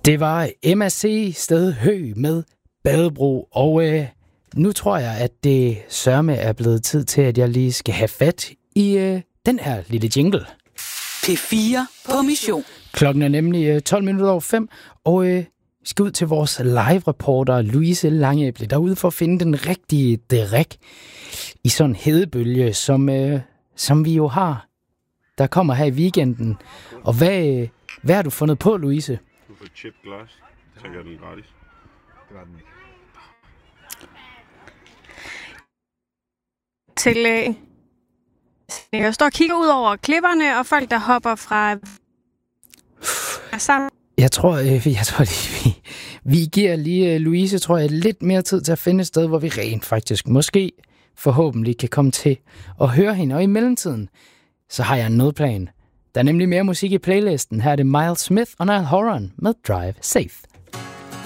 Det var MAC Sted Hø med Badebro, og nu tror jeg, at det sørme er blevet tid til, at jeg lige skal have fat i den her lille jingle. P4 på mission. Klokken er nemlig 5:12, og vi skal ud til vores live-reporter Louise Langeæble derude for at finde den rigtige drik i sådan en hedebølge, som vi jo har, der kommer her i weekenden. Og hvad har du fundet på, Louise? Du får chip glas, tænker jeg den gratis. Det var den ikke. Til jeg står og kigger ud over klipperne og folk, der hopper fra sammen. Jeg tror lige, vi giver lige Louise, tror jeg, lidt mere tid til at finde et sted, hvor vi rent faktisk måske forhåbentlig kan komme til at høre hende. Og i mellemtiden, så har jeg en nødplan. Der er nemlig mere musik i playlisten. Her er det Miles Smith og Niall Horan med Drive Safe.